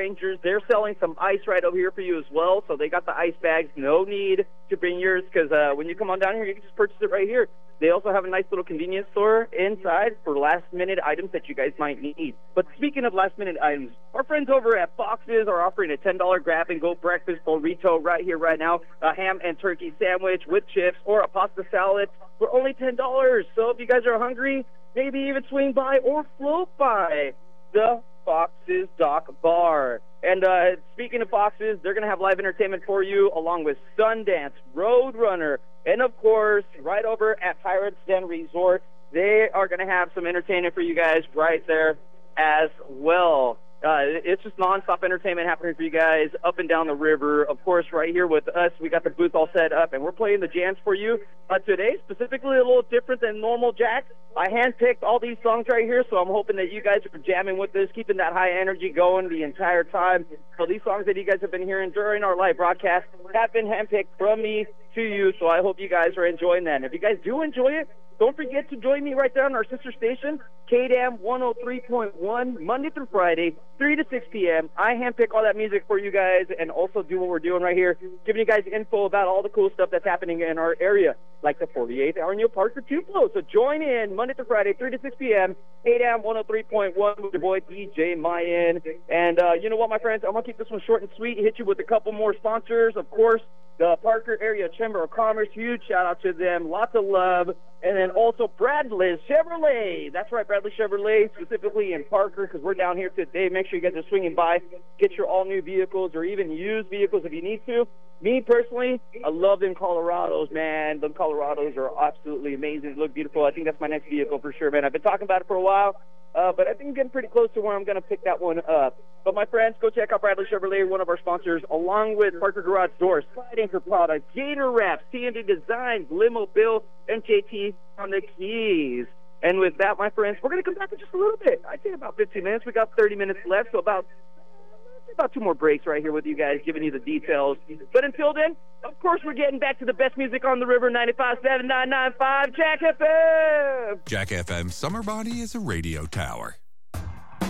Rangers. They're selling some ice right over here for you as well. So they got the ice bags. No need to bring yours because when you come on down here, you can just purchase it right here. They also have a nice little convenience store inside for last-minute items that you guys might need. But speaking of last-minute items, our friends over at Fox's are offering a $10 grab-and-go breakfast burrito right here, right now. A ham and turkey sandwich with chips or a pasta salad for only $10. So if you guys are hungry, maybe even swing by or float by the Fox's Dock Bar. And speaking of Fox's, they're going to have live entertainment for you along with Sundance, Roadrunner, and, of course, right over at Pirates Den Resort, they are going to have some entertainment for you guys right there as well. It's just nonstop entertainment happening for you guys up and down the river. Of course, right here with us, we got the booth all set up, and we're playing the jams for you. Today, specifically a little different than normal, Jack. I handpicked all these songs right here, so I'm hoping that you guys are jamming with us, keeping that high energy going the entire time. So these songs that you guys have been hearing during our live broadcast have been handpicked from me to you, so I hope you guys are enjoying that. And if you guys do enjoy it, don't forget to join me right there on our sister station, KDAM 103.1, Monday through Friday, 3 to 6 p.m. I handpick all that music for you guys and also do what we're doing right here, giving you guys info about all the cool stuff that's happening in our area, like the 48th Arneo Parker Tupelo. So join in Monday through Friday, 3 to 6 p.m., KDAM 103.1 with your boy DJ Mayan. And you know what, my friends? I'm going to keep this one short and sweet, hit you with a couple more sponsors. Of course, the Parker Area Chamber of Commerce, huge shout-out to them, lots of love. And then also Bradley Chevrolet. That's right, Bradley Chevrolet, specifically in Parker, because we're down here today. Make sure you guys are swinging by, get your all-new vehicles or even used vehicles if you need to. Me, personally, I love them Colorados, man. Them Colorados are absolutely amazing. They look beautiful. I think that's my next vehicle for sure, man. I've been talking about it for a while. But I think I'm getting pretty close to where I'm going to pick that one up. But my friends, go check out Bradley Chevrolet, one of our sponsors, along with Parker Garage Doors, Slide Anchor Products, Gator Wraps, TND Designs, Limo Bill, and JT on the keys. And with that, my friends, we're going to come back in just a little bit. I'd say about 15 minutes. We got 30 minutes left, so about 2 more breaks right here with you guys, giving you the details. But until then, of course, we're getting back to the best music on the river, 95.7, 995, Jack FM. Jack FM Summer Body is a radio tower.